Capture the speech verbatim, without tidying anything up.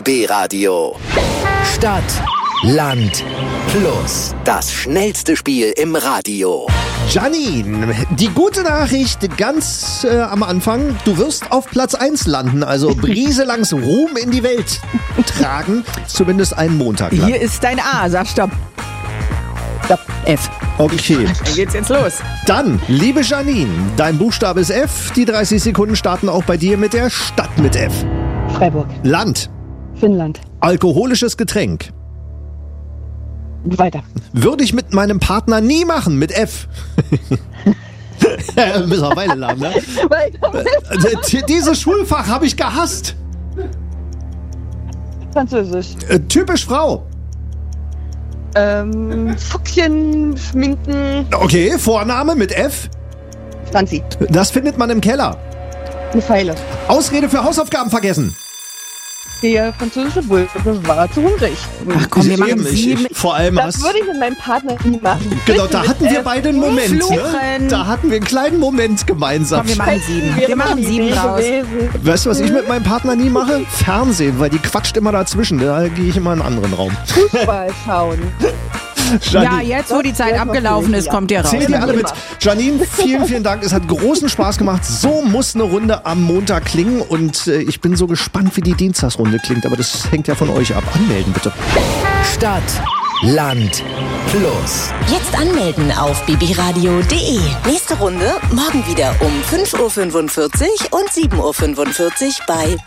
B B-Radio. Stadt, Land, Plus. Das schnellste Spiel im Radio. Janine, die gute Nachricht ganz äh, am Anfang. Du wirst auf Platz eins landen, also Brise langs Ruhm in die Welt tragen. Zumindest einen Montag lang. Hier ist dein A, sag Stopp. Stopp, F. Okay. Dann geht's jetzt los. Dann, liebe Janine, dein Buchstabe ist F. Die dreißig Sekunden starten auch bei dir mit der Stadt mit F. Freiburg. Land. Finnland. Alkoholisches Getränk. Weiter. Würde ich mit meinem Partner nie machen, mit F. Müssen wir Weile lang, ne? Weiter. Äh, Dieses Schulfach habe ich gehasst. Französisch. Äh, typisch Frau. Ähm, Fuchschen, Schminken. Okay, Vorname mit F. Franzi. Das findet man im Keller. Eine Pfeile. Ausrede für Hausaufgaben vergessen. Der französische Bulle war zu hungrig. Ach komm, wir machen Eben, ich- sieben. ich- Vor allem Das hast würde ich mit meinem Partner nie machen. Genau, Bitte da mit hatten wir F. beide einen Moment. Ne? Fluchen. Da hatten wir einen kleinen Moment gemeinsam. Komm, wir machen sieben. Wäre Wir machen mal die sieben Idee raus. gewesen. Weißt du, was ich mit meinem Partner nie mache? Fernsehen, weil die quatscht immer dazwischen. Da gehe ich immer in einen anderen Raum. Fußball schauen. Ja, Janine, jetzt, wo die Zeit Das wär abgelaufen noch ist, ja. kommt ihr raus. zählt ihr alle mit. Immer. Janine, vielen, vielen Dank. Es hat großen Spaß gemacht. So muss eine Runde am Montag klingen. Und äh, ich bin so gespannt, wie die Dienstagsrunde klingt. Aber das hängt ja von euch ab. Anmelden bitte. Stadt, Land, Plus. Jetzt anmelden auf b b radio punkt d e. Nächste Runde morgen wieder um fünf Uhr fünfundvierzig und sieben Uhr fünfundvierzig bei